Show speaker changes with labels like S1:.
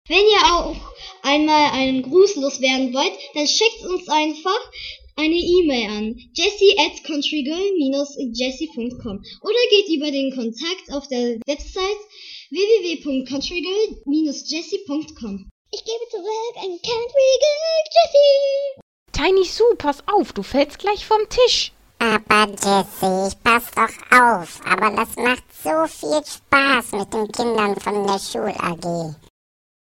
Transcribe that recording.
S1: Wenn ihr auch einmal einen Gruß loswerden wollt, dann schickt uns einfach eine E-Mail an jessie@countrygirl-jessie.com oder geht über den Kontakt auf der Website www.countrygirl-jessie.com. Ich gebe zurück an Country Girl Jessie.
S2: Tiny Sue, pass auf, du fällst gleich vom Tisch.
S3: Aber Jessie, ich pass doch auf. Aber das macht so viel Spaß mit den Kindern von der Schul-AG.